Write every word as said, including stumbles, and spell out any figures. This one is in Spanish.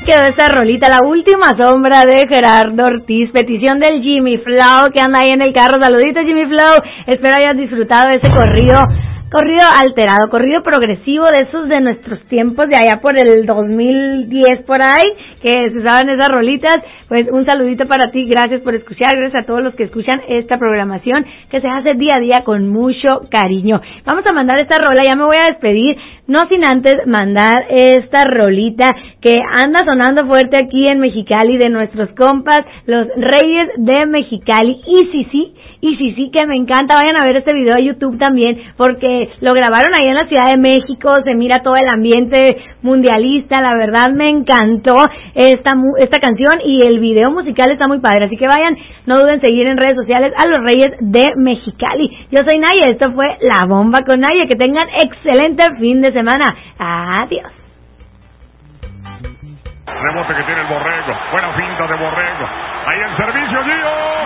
quedó esta rolita, La Última Sombra de Gerardo Ortiz, petición del Jimmy Flow, que anda ahí en el carro. Saluditos, Jimmy Flow, espero hayas disfrutado de ese corrido, corrido alterado, corrido progresivo, de esos de nuestros tiempos, de allá por el dos mil diez por ahí, que se usaban esas rolitas. Pues un saludito para ti, gracias por escuchar, gracias a todos los que escuchan esta programación que se hace día a día con mucho cariño. Vamos a mandar esta rola, ya me voy a despedir, no sin antes mandar esta rolita que anda sonando fuerte aquí en Mexicali, de nuestros compas, los Reyes de Mexicali. Y sí, sí, y sí, sí, que me encanta. Vayan a ver este video de YouTube también, porque lo grabaron ahí en la Ciudad de México, se mira todo el ambiente mundialista. La verdad me encantó esta esta canción, y el video musical está muy padre, así que vayan, no duden en seguir en redes sociales a los Reyes de Mexicali. Yo soy Naya, esto fue La Bomba con Naya, que tengan excelente fin de semana. Adiós. Rebote que tiene el Borrego, buena finta de Borrego, ahí el servicio, Gio.